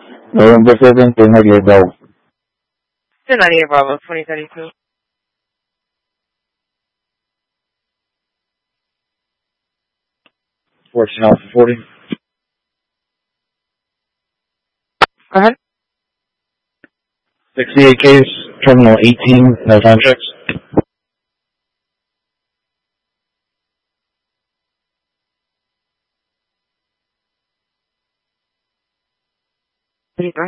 November 7, 1098 Bravo. 1098 Bravo, 2032. 14 Alpha 40. Go ahead. 68 case, Terminal 18, no time checks. Get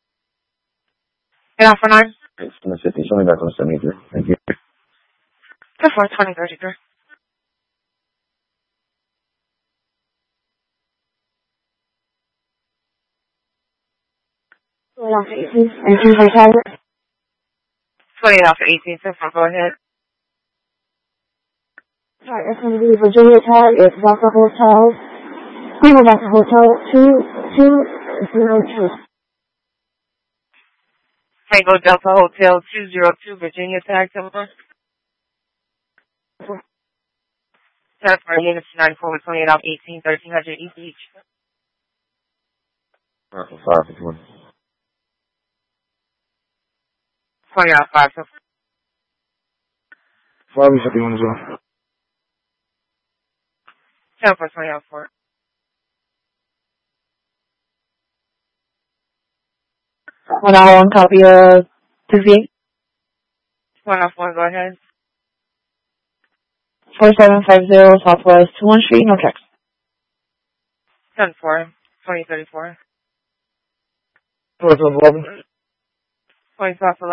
off for 9. It's from the 50, show me back on the 73. Thank you. Go for 2033. Off 18, 18 for Tiger. 20 off 18, so go ahead. Alright, that's going to be Virginia Tag. It's Delta Hotel. We go back to Hotel 202. Tango Delta Hotel 202, Virginia Tag Timber. That's for units 94 with 28 off 18, 1300 each. Alpha 5 for 20. 20 off 5, so 5 51 as well. 10 for 20 off 4. 1 hour on copy of 2V. 1 off 1, go ahead. 4750 Southwest 21 Street, no checks. 10 4, 2034. 11. 20 off 11.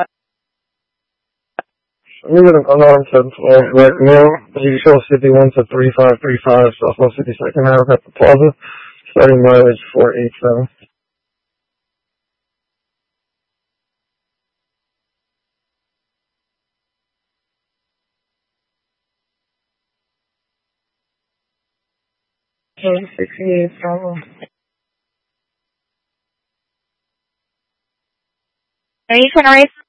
You're going to unknown 712 right now. You show 51 to 3535 Southwest 52nd Ave at the Plaza. Starting mileage 487. Okay, 68 Bravo. Are you trying to race?